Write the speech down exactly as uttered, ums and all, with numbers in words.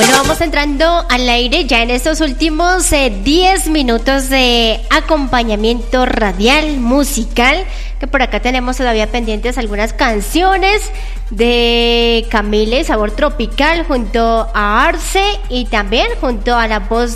Bueno, vamos entrando al aire ya en estos últimos diez minutos de acompañamiento radial, musical, que por acá tenemos todavía pendientes algunas canciones de Camille, Sabor Tropical, junto a Arce y también junto a la voz